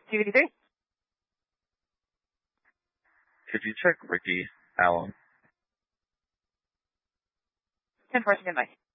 283. Could you check Ricky Allen? 10-4, standby.